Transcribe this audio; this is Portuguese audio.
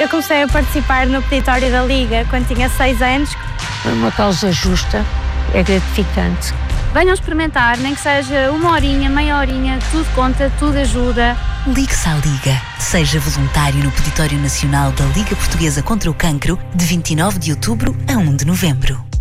Eu comecei a participar no peditório da Liga quando tinha 6 anos. É uma causa justa, é gratificante. Venham experimentar, nem que seja uma horinha, meia horinha, tudo conta, tudo ajuda. Ligue-se à Liga. Seja voluntário no Peditório Nacional da Liga Portuguesa contra o Cancro, de 29 de outubro a 1 de novembro.